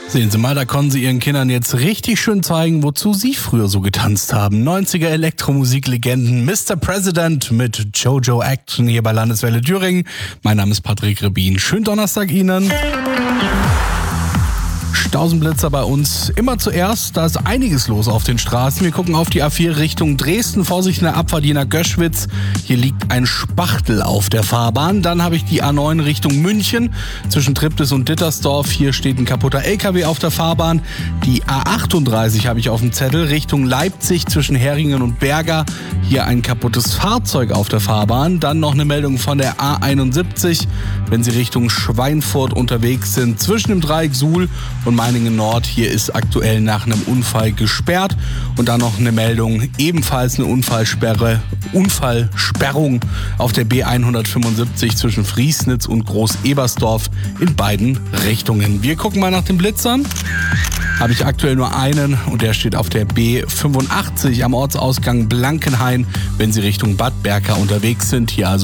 Sehen Sie mal, da konnten Sie Ihren Kindern jetzt richtig schön zeigen, wozu Sie früher so getanzt haben. 90er Elektromusiklegenden Mr. President mit Jojo Action hier bei Landeswelle Thüringen. Mein Name ist Patrick Rebin. Schönen Donnerstag Ihnen. Stausenblitzer bei uns immer zuerst, da ist einiges los auf den Straßen. Wir gucken auf die A4 Richtung Dresden, Vorsicht in der Abfahrt nach Göschwitz. Hier liegt ein Spachtel auf der Fahrbahn. Dann habe ich die A9 Richtung München zwischen Triptis und Dittersdorf. Hier steht ein kaputter LKW auf der Fahrbahn. Die A38 habe ich auf dem Zettel Richtung Leipzig zwischen Heringen und Berga. Hier ein kaputtes Fahrzeug auf der Fahrbahn. Dann noch eine Meldung von der A71, wenn Sie Richtung Schweinfurt unterwegs sind, zwischen dem Dreieck Suhl und Meiningen Nord. Hier ist aktuell nach einem Unfall gesperrt. Und dann noch eine Meldung, ebenfalls eine Unfallsperrung auf der B175 zwischen Friesnitz und Groß-Ebersdorf in beiden Richtungen. Wir gucken mal nach den Blitzern. Habe ich aktuell nur einen und der steht auf der B85 am Ortsausgang Blankenhain, wenn Sie Richtung Bad Berka unterwegs sind. Hier also